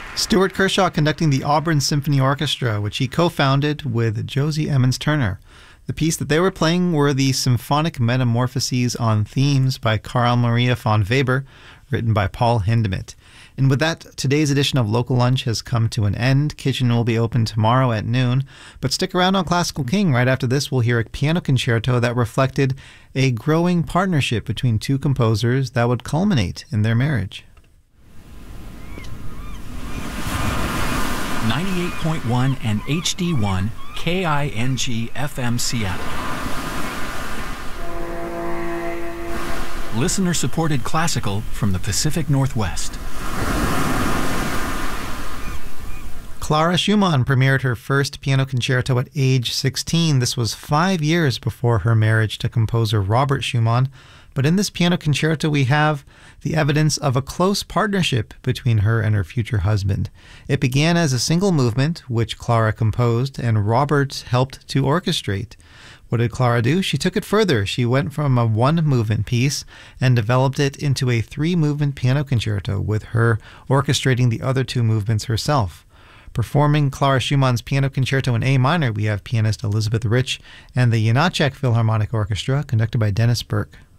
Stuart Kershaw conducting the Auburn Symphony Orchestra, which he co-founded with Josie Emmons Turner. The piece that they were playing were the Symphonic Metamorphoses on Themes by Carl Maria von Weber, written by Paul Hindemith. And with that, today's edition of Local Lunch has come to an end. Kitchen will be open tomorrow at noon. But stick around on Classical King. Right after this, we'll hear a piano concerto that reflected a growing partnership between two composers that would culminate in their marriage. 98.1 and HD1 KING FM Seattle. Listener-supported classical from the Pacific Northwest. Clara Schumann premiered her first piano concerto at age 16. This was 5 years before her marriage to composer Robert Schumann. But in this piano concerto, we have the evidence of a close partnership between her and her future husband. It began as a single movement, which Clara composed, and Robert helped to orchestrate. What did Clara do? She took it further. She went from a one-movement piece and developed it into a three-movement piano concerto, with her orchestrating the other two movements herself. Performing Clara Schumann's Piano Concerto in A minor, we have pianist Elizabeth Rich and the Janacek Philharmonic Orchestra, conducted by Dennis Burke.